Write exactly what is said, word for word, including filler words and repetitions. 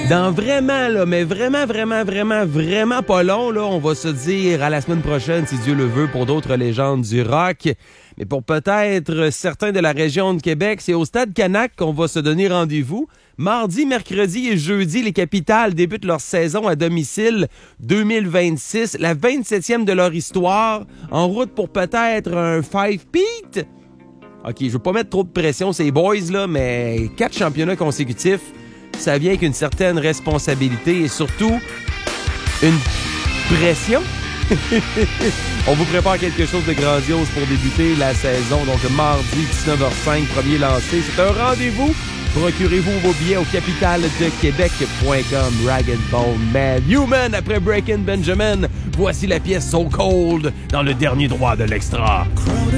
Dans vraiment, là, mais vraiment, vraiment, vraiment, vraiment pas long, là, on va se dire à la semaine prochaine, si Dieu le veut, pour d'autres légendes du rock. Mais pour peut-être certains de la région de Québec, c'est au Stade Canac qu'on va se donner rendez-vous. Mardi, mercredi et jeudi, les Capitales débutent leur saison à domicile deux mille vingt-six, la vingt-septième de leur histoire, en route pour peut-être un five-peat. OK, je veux pas mettre trop de pression ces boys, là, mais quatre championnats consécutifs, ça vient avec une certaine responsabilité et surtout une pression. On vous prépare quelque chose de grandiose pour débuter la saison. Donc, mardi, dix-neuf heures cinq, premier lancé. C'est un rendez-vous. Procurez-vous vos billets au capital de québec point com. Rag and Bone Man. Human, après Breaking Benjamin. Voici la pièce So Cold dans le dernier droit de l'extra.